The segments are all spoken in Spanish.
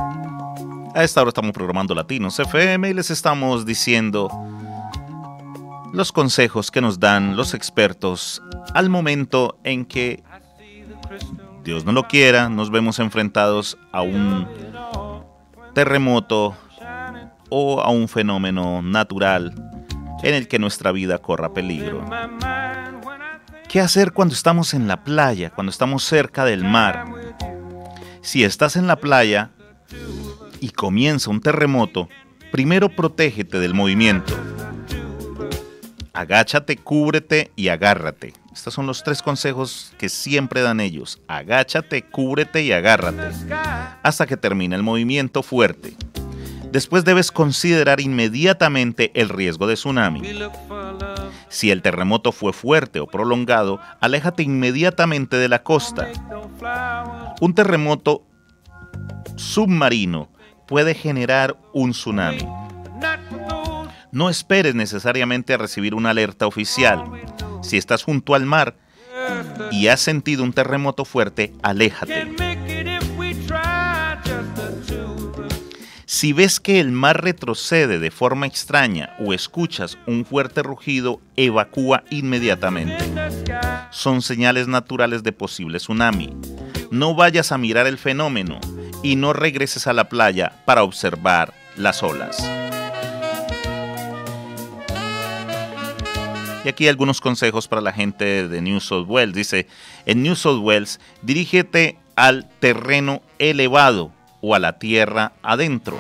A esta hora estamos programando Latinos FM y les estamos diciendo los consejos que nos dan los expertos al momento en que, Dios no lo quiera, nos vemos enfrentados a un terremoto o a un fenómeno natural en el que nuestra vida corra peligro. ¿Qué hacer cuando estamos en la playa, cuando estamos cerca del mar? Si estás en la playa y comienza un terremoto, primero protégete del movimiento. Agáchate, cúbrete y agárrate. Estos son los 3 consejos que siempre dan ellos. Agáchate, cúbrete y agárrate hasta que termine el movimiento fuerte. Después debes considerar inmediatamente el riesgo de tsunami. Si el terremoto fue fuerte o prolongado, aléjate inmediatamente de la costa. Un terremoto submarino puede generar un tsunami. No esperes necesariamente a recibir una alerta oficial. Si estás junto al mar y has sentido un terremoto fuerte, aléjate. Si ves que el mar retrocede de forma extraña o escuchas un fuerte rugido, evacúa inmediatamente. Son señales naturales de posible tsunami. No vayas a mirar el fenómeno y no regreses a la playa para observar las olas. Y aquí algunos consejos para la gente de New South Wales. Dice, en New South Wales, dirígete al terreno elevado o a la tierra adentro.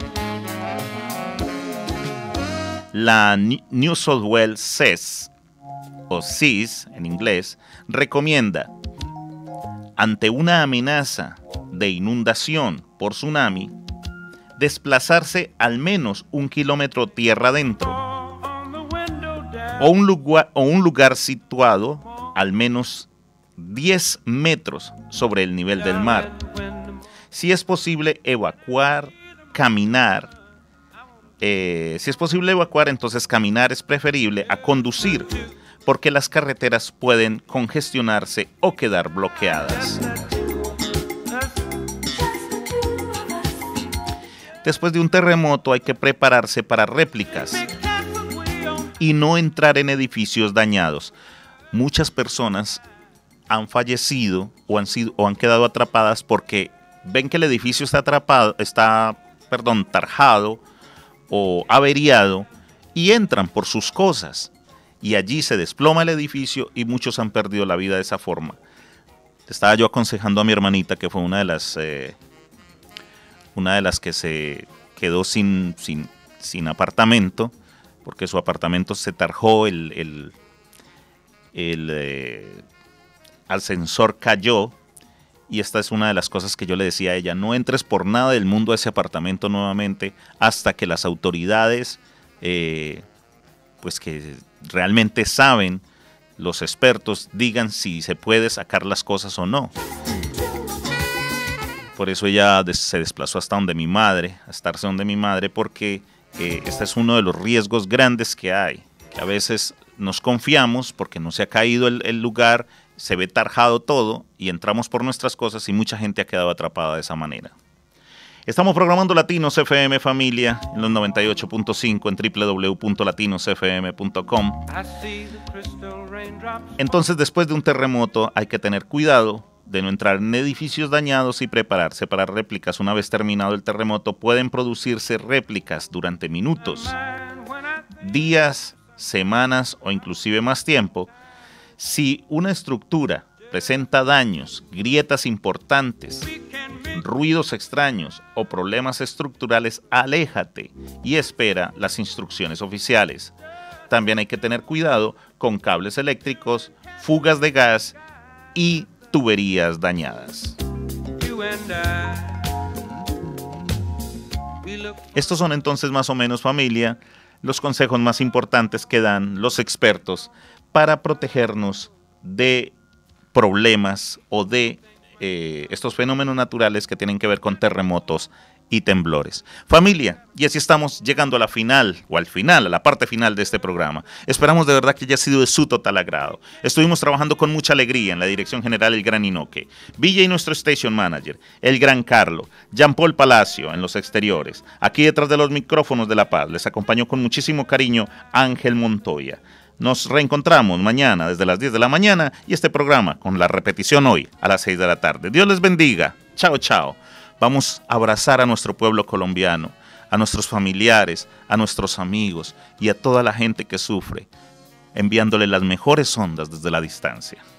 La New South Wales CES, o CIS en inglés, recomienda, ante una amenaza de inundación por tsunami, desplazarse al menos 1 kilómetro tierra adentro. O un lugar situado al menos 10 metros sobre el nivel del mar. Si es posible evacuar, caminar. Si es posible evacuar, entonces caminar es preferible a conducir, porque las carreteras pueden congestionarse o quedar bloqueadas. Después de un terremoto hay que prepararse para réplicas y no entrar en edificios dañados. Muchas personas han fallecido o han quedado atrapadas porque ven que el edificio está tarjado o averiado y entran por sus cosas y allí se desploma el edificio y muchos han perdido la vida de esa forma. Estaba yo aconsejando a mi hermanita, que fue una de las que se quedó sin apartamento, porque su apartamento se tarjó, el ascensor cayó, y esta es una de las cosas que yo le decía a ella: no entres por nada del mundo a ese apartamento nuevamente hasta que las autoridades, pues que realmente saben, los expertos, digan si se puede sacar las cosas o no. Por eso ella se desplazó hasta donde mi madre, porque este es uno de los riesgos grandes que hay, que a veces nos confiamos porque no se ha caído el lugar, se ve tarjado todo y entramos por nuestras cosas y mucha gente ha quedado atrapada de esa manera. Estamos programando Latinos FM Familia en los 98.5 en www.latinosfm.com. Entonces, después de un terremoto hay que tener cuidado de no entrar en edificios dañados y prepararse para réplicas. Una vez terminado el terremoto, pueden producirse réplicas durante minutos, días, semanas o inclusive más tiempo. Si una estructura presenta daños, grietas importantes, ruidos extraños o problemas estructurales, aléjate y espera las instrucciones oficiales. También hay que tener cuidado con cables eléctricos, fugas de gas y tuberías dañadas. Estos son entonces, más o menos, familia, los consejos más importantes que dan los expertos para protegernos de problemas o de estos fenómenos naturales que tienen que ver con terremotos y temblores. Familia, y así estamos llegando a la final, o al final, a la parte final de este programa. Esperamos de verdad que haya sido de su total agrado. Estuvimos trabajando con mucha alegría en la dirección general el gran Inoque, Villa y nuestro station manager, el gran Carlo, Jean Paul Palacio en los exteriores. Aquí detrás de los micrófonos de La Paz les acompañó con muchísimo cariño Ángel Montoya. Nos reencontramos mañana desde las 10 de la mañana y este programa con la repetición hoy a las 6 de la tarde. Dios les bendiga. Chao, chao. Vamos a abrazar a nuestro pueblo colombiano, a nuestros familiares, a nuestros amigos y a toda la gente que sufre, enviándole las mejores ondas desde la distancia.